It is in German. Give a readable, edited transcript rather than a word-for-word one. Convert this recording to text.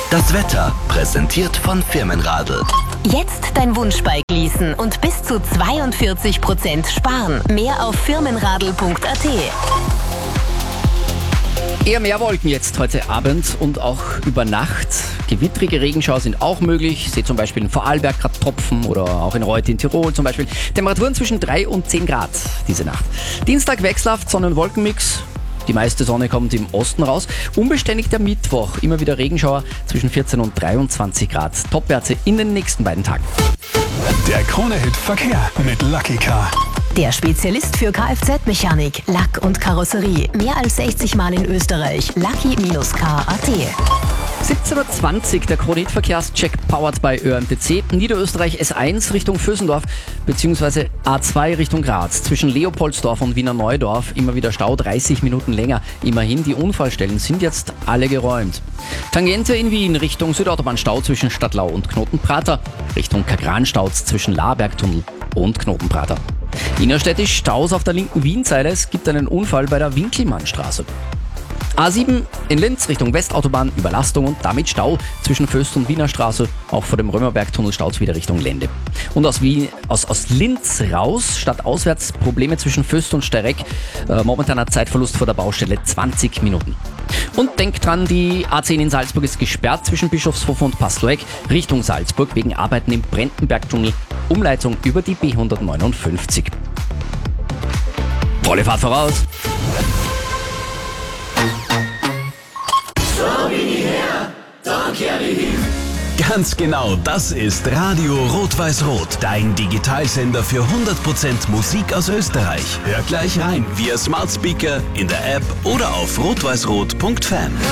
Das Wetter präsentiert von Firmenradl. Jetzt dein Wunschbike leasen und bis zu 42% sparen. Mehr auf firmenradl.at. Eher mehr Wolken jetzt heute Abend und auch über Nacht. Gewittrige Regenschauer sind auch möglich. Ich sehe zum Beispiel in Vorarlberg gerade Tropfen oder auch in Reuth in Tirol zum Beispiel. Temperaturen zwischen 3 und 10 Grad diese Nacht. Dienstag wechselhaft Sonnen-Wolken-Mix. Die meiste Sonne kommt im Osten raus. Unbeständig der Mittwoch. Immer wieder Regenschauer zwischen 14 und 23 Grad. Topwerte in den nächsten beiden Tagen. Der Krone-Hit Verkehr mit Lucky Car. Der Spezialist für Kfz-Mechanik, Lack und Karosserie. Mehr als 60 Mal in Österreich. Lucky-car.at. 17.20 Uhr, der Krone-Hit-Verkehrscheck powered by ÖMTC. Niederösterreich S1 Richtung Vösendorf bzw. A2 Richtung Graz. Zwischen Leopoldsdorf und Wiener Neudorf immer wieder Stau, 30 Minuten länger. Immerhin, die Unfallstellen sind jetzt alle geräumt. Tangente in Wien Richtung Südautobahnstau zwischen Stadtlau und Knotenprater. Richtung Kagranstauz zwischen Labergtunnel und Knotenprater. Innerstädtisch Staus auf der linken Wien-Seite. Es gibt einen Unfall bei der Winkelmannstraße. A7 in Linz Richtung Westautobahn, Überlastung und damit Stau zwischen Föst und Wiener Straße, auch vor dem Römerbergtunnel staut wieder Richtung Lende. Und aus Linz raus, stadtauswärts Probleme zwischen Föst und Steyrek, momentaner Zeitverlust vor der Baustelle 20 Minuten. Und denkt dran, die A10 in Salzburg ist gesperrt zwischen Bischofshofen und Pasloeck Richtung Salzburg wegen Arbeiten im Brendenbergtunnel, Umleitung über die B159. Volle Fahrt voraus! Ganz genau, das ist Radio Rot-Weiß-Rot, dein Digitalsender für 100% Musik aus Österreich. Hör gleich rein via Smart Speaker, in der App oder auf rotweißrot.fan.